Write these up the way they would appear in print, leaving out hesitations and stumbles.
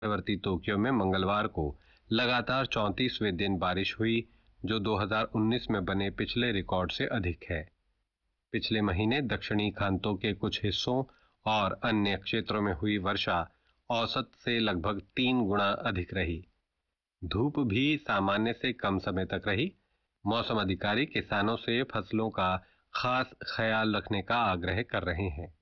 मध्यवर्ती टोक्यो में मंगलवार को लगातार 34वें दिन बारिश हुई, जो 2019 में बने पिछले रिकॉर्ड से अधिक है। पिछले महीने दक्षिणी खांतो के कुछ हिस्सों और अन्य क्षेत्रों में हुई वर्षा औसत से लगभग 3 गुना अधिक रही। धूप भी सामान्य से कम समय तक रही। मौसम अधिकारी किसानों से फसलों का खास ख्याल रखने का आग्रह कर रहे हैं।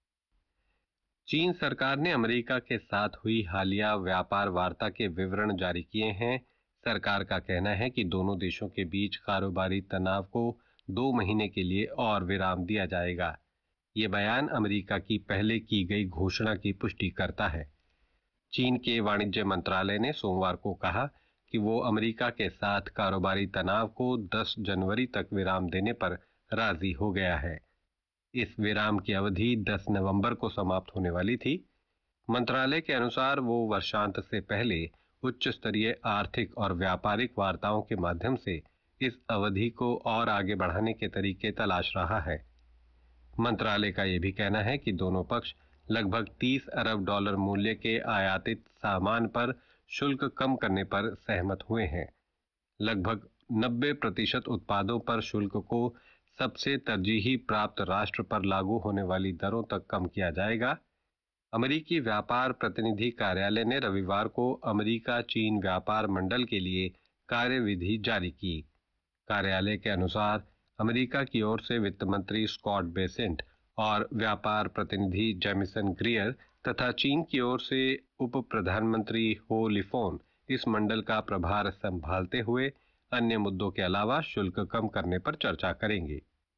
चीन सरकार ने अमेरिका के साथ हुई हालिया व्यापार वार्ता के विवरण जारी किए हैं। सरकार का कहना है कि दोनों देशों के बीच कारोबारी तनाव को 2 महीने के लिए और विराम दिया जाएगा। ये बयान अमेरिका की पहले की गई घोषणा की पुष्टि करता है। चीन के वाणिज्य मंत्रालय ने सोमवार को कहा कि वो अमेरिका के साथ कारोबारी तनाव को 10 जनवरी तक विराम देने पर राजी हो गया है। इस विराम की अवधि 10 नवंबर को समाप्त होने वाली थी। मंत्रालय के अनुसार वो वर्षांत से पहले उच्च स्तरीय आर्थिक और व्यापारिक वार्ताओं के माध्यम से इस अवधि को और आगे बढ़ाने के तरीके तलाश रहा है। मंत्रालय का यह भी कहना है कि दोनों पक्ष लगभग $30 अरब मूल्य के आयातित सामान पर शुल्क कम करने पर सहमत हुए हैं। लगभग 90% उत्पादों पर शुल्क को सबसे तरजीही प्राप्त राष्ट्र पर लागू होने वाली दरों तक कम किया जाएगा। अमेरिकी व्यापार प्रतिनिधि कार्यालय ने रविवार को अमेरिका चीन व्यापार मंडल के लिए कार्यविधि जारी की। कार्यालय के अनुसार अमेरिका की ओर से वित्त मंत्री स्कॉट बेसेंट और व्यापार प्रतिनिधि जेमिसन ग्रियर तथा चीन की ओर से उप प्रधानमंत्री हो लिफोन इस मंडल का प्रभार संभालते हुए अन्य मुद्दों के अलावा शुल्क कम करने पर चर्चा करेंगे।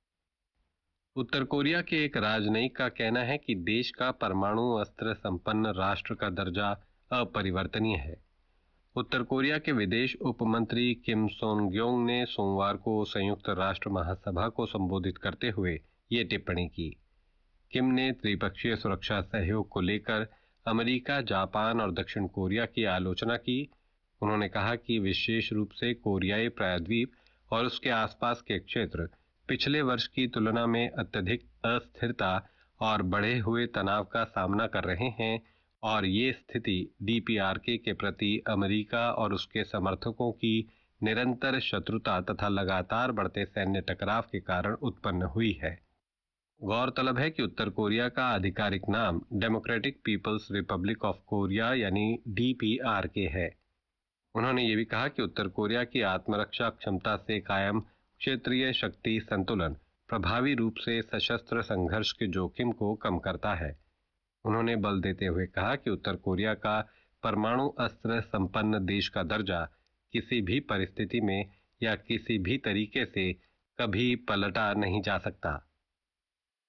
उत्तर कोरिया के एक राजनयिक का कहना है कि देश का परमाणु अस्त्र संपन्न राष्ट्र का दर्जा अपरिवर्तनीय है। उत्तर कोरिया के विदेश उप मंत्री किम सोन ग्योंग ने सोमवार को संयुक्त राष्ट्र महासभा को संबोधित करते हुए ये टिप्पणी की। किम ने त्रिपक्षीय सुरक्षा सहयोग को लेकर अमेरिका, जापान और दक्षिण कोरिया की आलोचना की। उन्होंने कहा कि विशेष रूप से कोरियाई प्रायद्वीप और उसके आसपास के क्षेत्र पिछले वर्ष की तुलना में अत्यधिक अस्थिरता और बढ़े हुए तनाव का सामना कर रहे हैं और ये स्थिति डीपीआरके के प्रति अमेरिका और उसके समर्थकों की निरंतर शत्रुता तथा लगातार बढ़ते सैन्य टकराव के कारण उत्पन्न हुई है। गौरतलब है कि उत्तर कोरिया का आधिकारिक नाम democratic peoples Republic of Korea यानी डीपीआरके है। उन्होंने ये भी कहा कि उत्तर कोरिया की आत्मरक्षा क्षमता से कायम क्षेत्रीय शक्ति संतुलन प्रभावी रूप से सशस्त्र संघर्ष के जोखिम को कम करता है। उन्होंने बल देते हुए कहा कि उत्तर कोरिया का परमाणु अस्त्र संपन्न देश का दर्जा किसी भी परिस्थिति में या किसी भी तरीके से कभी पलटा नहीं जा सकता।